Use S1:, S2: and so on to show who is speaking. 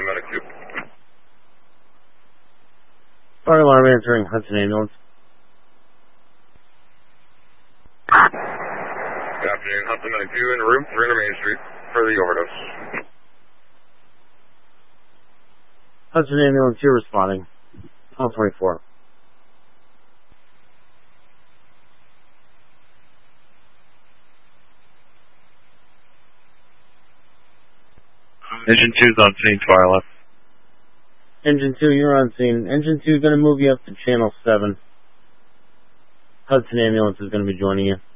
S1: Hudson Medic 2.
S2: Fire alarm answering Hudson Ambulance.
S1: Good afternoon, Hudson Medic 2 in room 300 Main Street for the overdose.
S2: Hudson Ambulance, you're responding. 1224.
S3: Engine 2's on scene, fire left.
S2: Engine 2, you're on scene. Engine 2 is going to move you up to channel 7. Hudson Ambulance is going to be joining you.